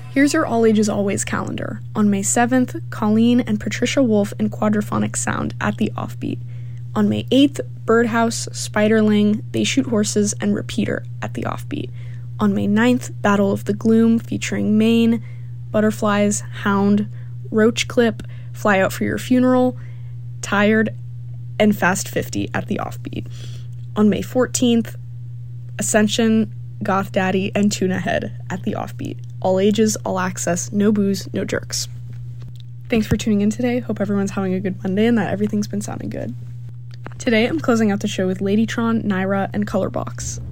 Here's your All Ages Always calendar. On May 7th, Colleen and Patricia Wolf in Quadraphonic Sound at the Offbeat. On May 8th, Birdhouse, Spiderling, They Shoot Horses, and Repeater at the Offbeat. On May 9th, Battle of the Gloom featuring Maine, Butterflies, Hound, Roach Clip, Fly Out for Your Funeral, Tired, and Fast 50 at the Offbeat. On May 14th, Ascension, Goth Daddy, and Tuna Head at the Offbeat. All ages, all access, no booze, no jerks. Thanks for tuning in today. Hope everyone's having a good Monday and that everything's been sounding good. Today I'm closing out the show with Ladytron, Naira, and Colorbox.